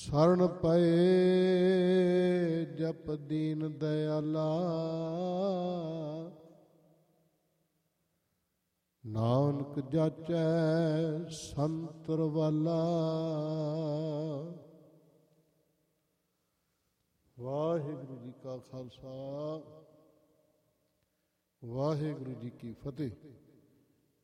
ਸਰਣ ਪਏ ਜਪ ਦੀਨ ਦਇਆਲਾ, ਨਾਨਕ ਜਾਚੈ ਸੰਤਰ ਵਾਲਾ। ਵਾਹਿਗੁਰੂ ਜੀ ਕਾ ਖਾਲਸਾ, ਵਾਹਿਗੁਰੂ ਜੀ ਕੀ ਫਤਿਹ।